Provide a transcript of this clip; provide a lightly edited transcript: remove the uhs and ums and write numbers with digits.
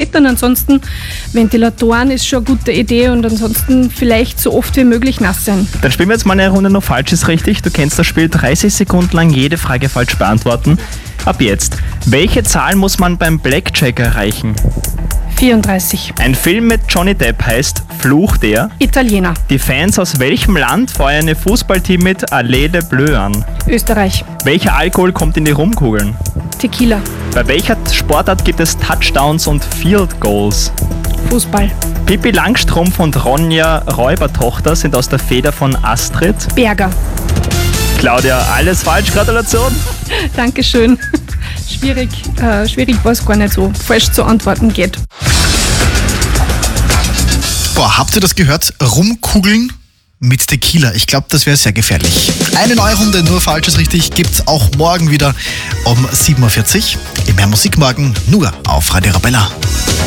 vertreten. Ansonsten Ventilatoren ist schon eine gute Idee und ansonsten vielleicht so oft wie möglich nass sein. Dann spielen wir jetzt mal eine Runde noch falsch ist richtig. Du kennst das Spiel, 30 Sekunden lang jede Frage falsch beantworten. Ab jetzt. Welche Zahl muss man beim Blackjack erreichen? 34. Ein Film mit Johnny Depp heißt Fluch der. Italiener. Die Fans aus welchem Land feuern ihr Fußballteam mit Allée des Bleus an? Österreich. Welcher Alkohol kommt in die Rumkugeln? Tequila. Bei welcher Sportart gibt es Touchdowns und Field Goals? Fußball. Pippi Langstrumpf und Ronja Räubertochter sind aus der Feder von Astrid. Berger. Claudia, alles falsch, Gratulation. Dankeschön. Schwierig war es gar nicht so, falsch zu antworten geht. Boah, habt ihr das gehört? Rumkugeln mit Tequila. Ich glaube, das wäre sehr gefährlich. Eine neue Runde, nur falsch ist richtig, gibt's auch morgen wieder um 7.40 Uhr. Im Mehr Musik morgen nur auf Radio Arabella.